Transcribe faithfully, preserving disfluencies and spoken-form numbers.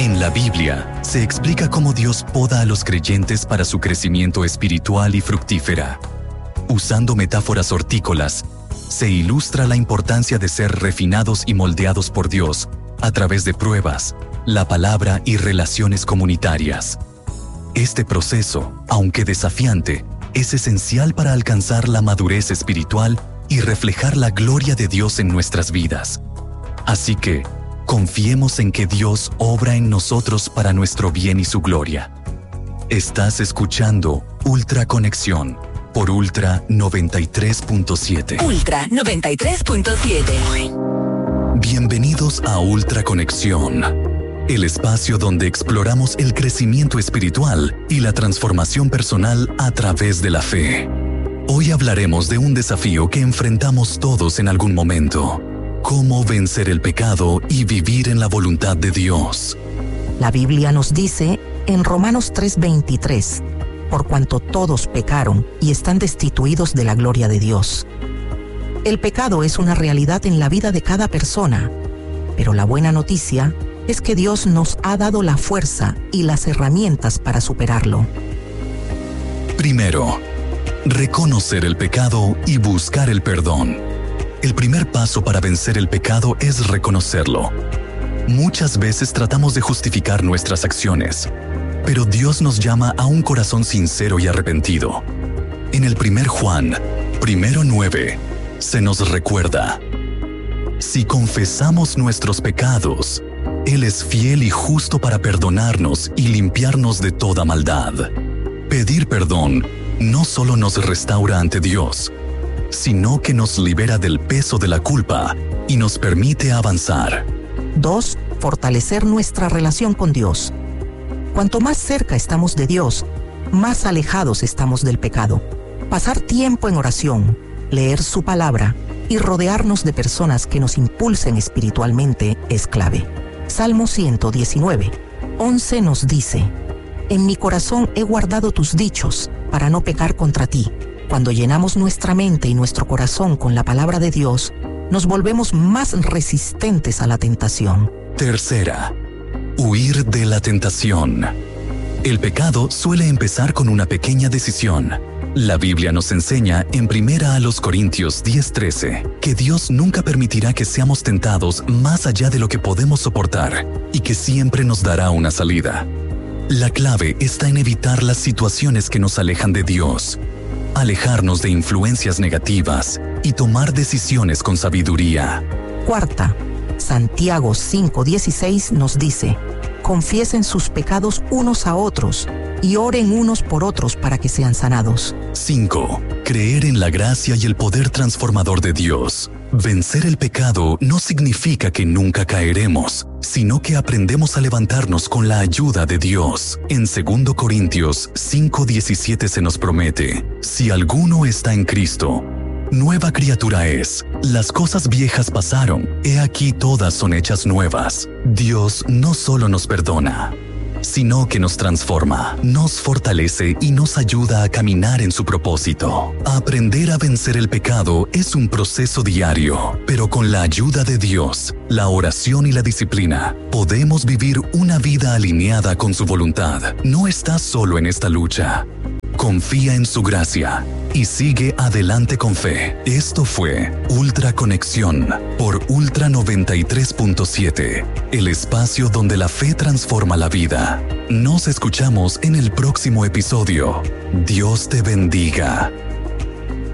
En la Biblia, se explica cómo Dios poda a los creyentes para su crecimiento espiritual y fructífera. Usando metáforas hortícolas, se ilustra la importancia de ser refinados y moldeados por Dios a través de pruebas, la palabra y relaciones comunitarias. Este proceso, aunque desafiante, es esencial para alcanzar la madurez espiritual y reflejar la gloria de Dios en nuestras vidas. Así que, confiemos en que Dios obra en nosotros para nuestro bien y su gloria. Estás escuchando Ultra Conexión por Ultra noventa y tres punto siete. Ultra noventa y tres punto siete. Bienvenidos a Ultra Conexión, el espacio donde exploramos el crecimiento espiritual y la transformación personal a través de la fe. Hoy hablaremos de un desafío que enfrentamos todos en algún momento: cómo vencer el pecado y vivir en la voluntad de Dios. La Biblia nos dice en Romanos tres veintitrés, por cuanto todos pecaron y están destituidos de la gloria de Dios. El pecado es una realidad en la vida de cada persona, pero la buena noticia es que Dios nos ha dado la fuerza y las herramientas para superarlo. Primero, reconocer el pecado y buscar el perdón. El primer paso para vencer el pecado es reconocerlo. Muchas veces tratamos de justificar nuestras acciones, pero Dios nos llama a un corazón sincero y arrepentido. En el primer Juan, primero nueve, se nos recuerda: si confesamos nuestros pecados, Él es fiel y justo para perdonarnos y limpiarnos de toda maldad. Pedir perdón no solo nos restaura ante Dios, sino que nos libera del peso de la culpa y nos permite avanzar. dos. Fortalecer nuestra relación con Dios. Cuanto más cerca estamos de Dios, más alejados estamos del pecado. Pasar tiempo en oración, leer su palabra y rodearnos de personas que nos impulsen espiritualmente es clave. Salmo ciento diecinueve, once nos dice: en mi corazón he guardado tus dichos para no pecar contra ti. Cuando llenamos nuestra mente y nuestro corazón con la palabra de Dios, nos volvemos más resistentes a la tentación. Tercera, huir de la tentación. El pecado suele empezar con una pequeña decisión. La Biblia nos enseña en Primera a los Corintios diez trece que Dios nunca permitirá que seamos tentados más allá de lo que podemos soportar y que siempre nos dará una salida. La clave está en evitar las situaciones que nos alejan de Dios, alejarnos de influencias negativas y tomar decisiones con sabiduría. Cuarta, Santiago cinco dieciséis nos dice: confiesen sus pecados unos a otros y oren unos por otros para que sean sanados. cinco. Creer en la gracia y el poder transformador de Dios. Vencer el pecado no significa que nunca caeremos, sino que aprendemos a levantarnos con la ayuda de Dios. En Segundo Corintios cinco diecisiete se nos promete: si alguno está en Cristo, nueva criatura es. Las cosas viejas pasaron, he aquí todas son hechas nuevas. Dios no solo nos perdona, sino que nos transforma, nos fortalece y nos ayuda a caminar en su propósito. Aprender a vencer el pecado es un proceso diario, pero con la ayuda de Dios, la oración y la disciplina, podemos vivir una vida alineada con su voluntad. No estás solo en esta lucha. Confía en su gracia y sigue adelante con fe. Esto fue Ultra Conexión por Ultra noventa y tres punto siete, el espacio donde la fe transforma la vida. Nos escuchamos en el próximo episodio. Dios te bendiga.